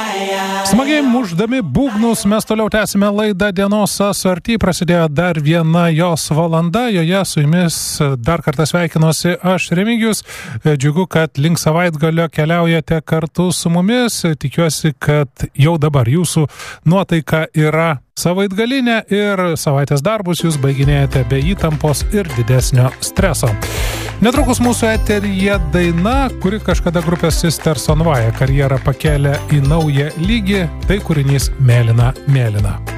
Smagiai mušdami būgnus mes toliau tęsime laidą Dienos asorty. Prasidėjo dar viena jos valanda, joje su jumis dar kartą sveikinuosi aš, Remigijus. Džiugu, kad link savaitgalio keliaujate kartu su mumis. Tikiuosi, kad jau dabar jūsų nuotaika yra savaitgalinė ir savaitės darbus jūs baiginėjate be įtampos ir didesnio streso. Netrukus mūsų eteryje daina, kuri kažkada grupės Sisters on Fire karjerą pakėlė į naują lygį, tai kūrinys Mėlyna, mėlyna.